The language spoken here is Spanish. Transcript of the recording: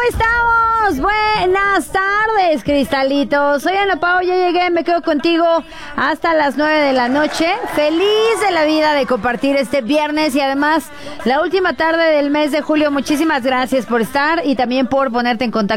estamos? Buenas tardes, cristalitos. Soy Ana Pao, ya llegué, me quedo contigo hasta las 9 de la noche. Feliz de la vida de compartir este viernes y además la última tarde del mes de julio. Muchísimas gracias por estar y también por ponerte en contacto